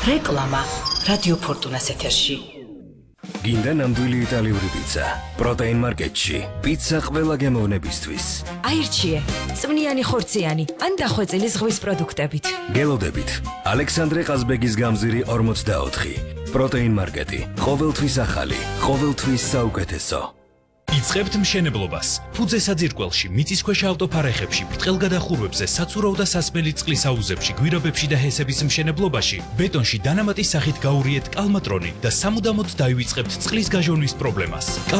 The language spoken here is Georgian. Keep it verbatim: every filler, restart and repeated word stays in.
რეკლამა რადიო ფორტუნას ეთერში. გინდა ნამდვილი იტალიური პიცა. პროტეინ მარკეტში. პიცა ყველა გემოვნებისთვის. აირჩიე. წვნიანი ხორციანი ან დახვეწილი ზღვის პროდუქტებით. გელოდებით. ალექსანდრე ყაზბეგის გამზირი ორმოცდაოთხი. პროტეინ მარკეტი. ყოველთვის ახალი, ყოველთვის საუკეთესო. იწყებთ მშენებლობას. ფუძე საძირკველში, მიწისქვეშა ავტოფარეხებში, ბრტყელგადახურვებზე, საცურავ და სასმელი წყლის აუზებში, გვირაბებში და ჰესების მშენებლობაში, ბეტონში დანამატის სახით გაურიეთ კალმატრონი და სამუდამოდ დაივიწყებთ წყლის გაჟონვის პრობლემას.